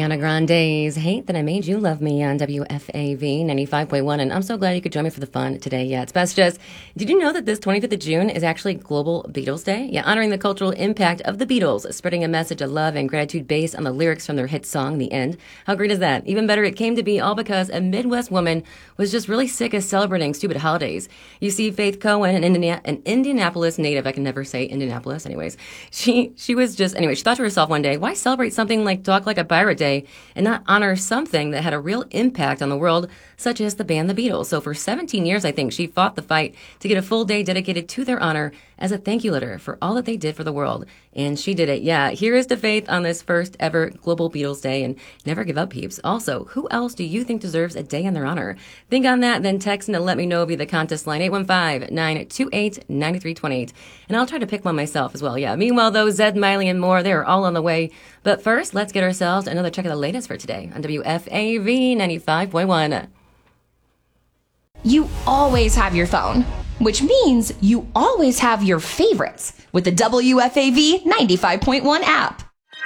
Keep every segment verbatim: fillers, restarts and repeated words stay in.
Ariana Grande's Hate That I Made You Love Me on W F A V ninety-five point one. And I'm so glad you could join me for the fun today. Yeah, it's best just, did you know that this twenty-fifth of June is actually Global Beatles Day? Yeah, honoring the cultural impact of the Beatles, spreading a message of love and gratitude based on the lyrics from their hit song, The End. How great is that? Even better, it came to be all because a Midwest woman was just really sick of celebrating stupid holidays. You see, Faith Cohen, an, Indiana- an Indianapolis native, I can never say Indianapolis anyways, she, she was just, anyway, she thought to herself one day, why celebrate something like Talk Like a Pirate Day and not honor something that had a real impact on the world, such as the band The Beatles? So for seventeen years, I think, she fought the fight to get a full day dedicated to their honor as a thank you letter for all that they did for the world. And she did it. Yeah, here is to Faith on this first ever Global Beatles Day, and never give up, peeps. Also, who else do you think deserves a day in their honor? Think on that, then text and let me know via the contest line eight one five, nine two eight, nine three two eight. And I'll try to pick one myself as well. Yeah, meanwhile, though, Zed, Miley, and more, they're all on the way. But first, let's get ourselves another check of the latest for today on W F A V ninety-five point one. You always have your phone, which means you always have your favorites with the W F A V ninety-five point one app.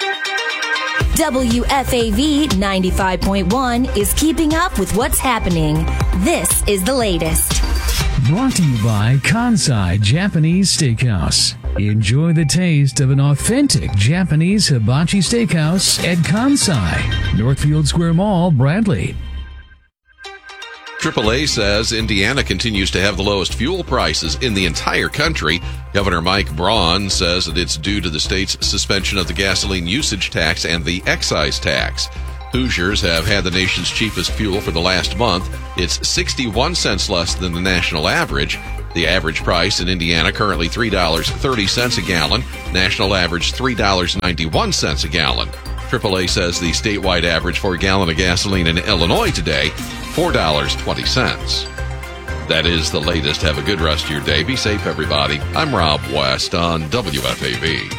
W F A V ninety-five point one is keeping up with what's happening. This is the latest. Brought to you by Kansai Japanese Steakhouse. Enjoy the taste of an authentic Japanese hibachi steakhouse at Kansai, Northfield Square Mall, Bradley. triple A says Indiana continues to have the lowest fuel prices in the entire country. Governor Mike Braun says that it's due to the state's suspension of the gasoline usage tax and the excise tax. Hoosiers have had the nation's cheapest fuel for the last month. It's sixty-one cents less than the national average. The average price in Indiana currently three dollars and thirty cents a gallon. National average three dollars and ninety-one cents a gallon. triple A says the statewide average for a gallon of gasoline in Illinois today, four dollars and twenty cents. That is the latest. Have a good rest of your day. Be safe, everybody. I'm Rob West on W F A V.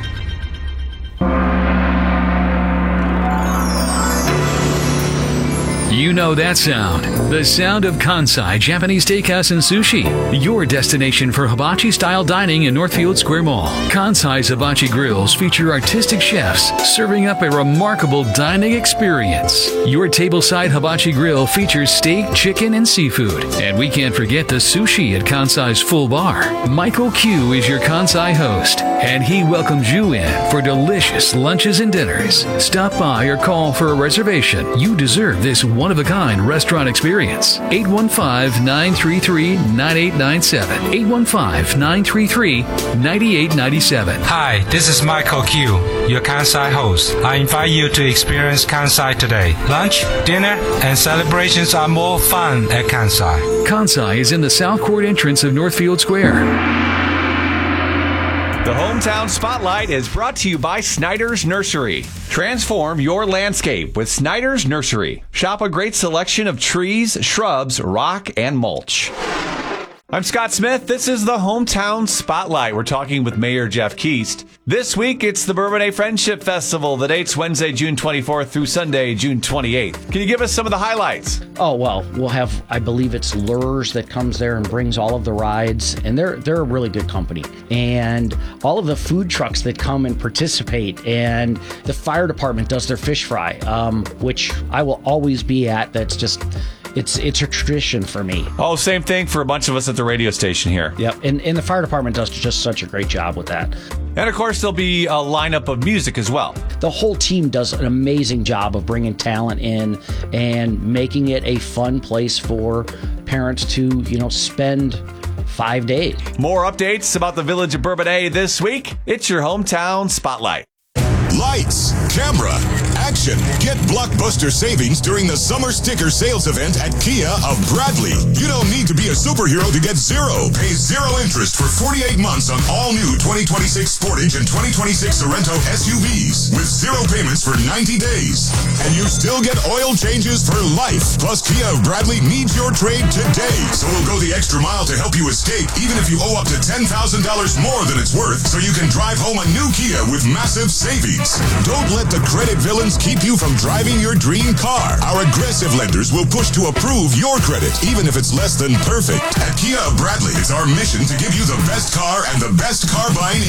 You know that sound. The sound of Kansai Japanese Steakhouse and Sushi. Your destination for hibachi-style dining in Northfield Square Mall. Kansai's Hibachi Grills feature artistic chefs serving up a remarkable dining experience. Your tableside hibachi grill features steak, chicken, and seafood. And we can't forget the sushi at Kansai's full bar. Michael Q is your Kansai host, and he welcomes you in for delicious lunches and dinners. Stop by or call for a reservation. You deserve this one-of-a-kind restaurant experience. eight one five, nine three three, nine eight nine seven. eight one five, nine three three, nine eight nine seven. Hi, this is Michael Q, your Kansai host. I invite you to experience Kansai today. Lunch, dinner, and celebrations are more fun at Kansai. Kansai is in the South Court entrance of Northfield Square. The Hometown Spotlight is brought to you by Snyder's Nursery. Transform your landscape with Snyder's Nursery. Shop a great selection of trees, shrubs, rock, and mulch. I'm Scott Smith. This is the Hometown Spotlight. We're talking with Mayor Jeff Keast. This week, it's the Bourbonnais Friendship Festival. The date's Wednesday, June twenty-fourth through Sunday, June twenty-eighth. Can you give us some of the highlights? Oh, well, we'll have, I believe it's Lures that comes there and brings all of the rides, and they're they're a really good company. And all of the food trucks that come and participate, and the fire department does their fish fry, um, which I will always be at. That's just... It's it's a tradition for me. Oh, same thing for a bunch of us at the radio station here. Yep, and, and the fire department does just such a great job with that. And, of course, there'll be a lineup of music as well. The whole team does an amazing job of bringing talent in and making it a fun place for parents to, you know, spend five days. More updates about the Village of Bourbonnais this week. It's your Hometown Spotlight. Lights, camera, action. Get blockbuster savings during the summer sticker sales event at Kia of Bradley. You don't need to be a superhero to get zero. Pay zero interest for forty-eight months on all new twenty twenty-six Sportage and twenty twenty-six Sorento S U Vs with zero payments for ninety days. And you still get oil changes for life. Plus, Kia of Bradley needs your trade today. So we'll go the extra mile to help you escape, even if you owe up to ten thousand dollars more than it's worth, so you can drive home a new Kia with massive savings. Don't let the credit villains keep you from driving your dream car. Our aggressive lenders will push to approve your credit, even if it's less than perfect. At Kia of Bradley, it's our mission to give you the best car and the best car buying experience.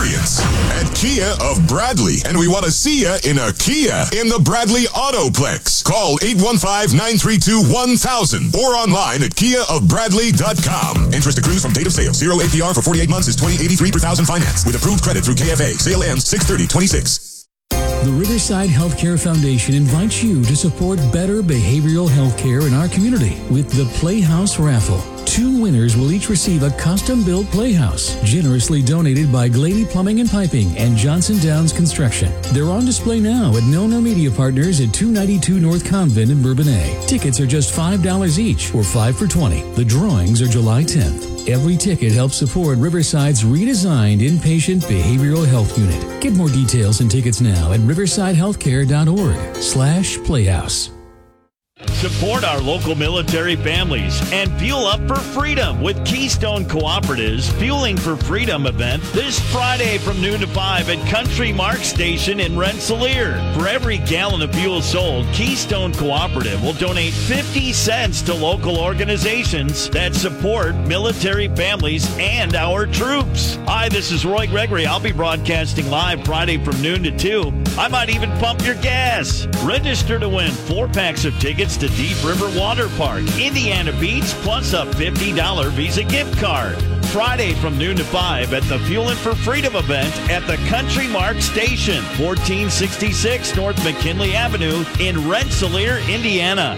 experience at Kia of Bradley. And we want to see you in a Kia in the Bradley Autoplex. Call eight one five, nine three two, one thousand or online at kia of bradley dot com. Interest accrues from date of sale. Zero A P R for forty-eight months is twenty eighty-three per thousand finance with approved credit through K F A. Sale ends six thirty twenty-six. The Riverside Healthcare Foundation invites you to support better behavioral health care in our community with the Playhouse Raffle. Two winners will each receive a custom-built playhouse, generously donated by Glady Plumbing and Piping and Johnson Downs Construction. They're on display now at No No Media Partners at two ninety-two North Convent in Bourbonnais. Tickets are just five dollars each, or five for twenty. The drawings are July tenth. Every ticket helps support Riverside's redesigned inpatient behavioral health unit. Get more details and tickets now at riversidehealthcare.org slash playhouse. Support our local military families and fuel up for freedom with Keystone Cooperative's Fueling for Freedom event this Friday from noon to five at Country Mark Station in Rensselaer. For every gallon of fuel sold, Keystone Cooperative will donate fifty cents to local organizations that support military families and our troops. Hi, this is Roy Gregory. I'll be broadcasting live Friday from noon to two. I might even pump your gas. Register to win four packs of tickets to Deep River Water Park, Indiana Beach, plus a fifty dollars Visa gift card. Friday from noon to five at the Fuelin' for Freedom event at the Country Mark Station, fourteen sixty-six North McKinley Avenue in Rensselaer, Indiana.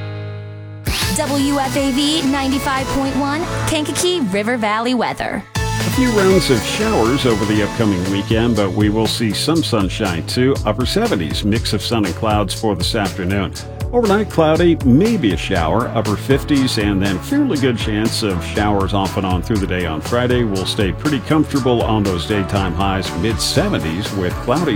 W F A V ninety-five point one, Kankakee River Valley weather. A few rounds of showers over the upcoming weekend, but we will see some sunshine too. Upper seventies, mix of sun and clouds for this afternoon. Overnight cloudy, maybe a shower, upper fifties, and then fairly good chance of showers off and on through the day on Friday. We'll stay pretty comfortable on those daytime highs, mid seventies with cloudy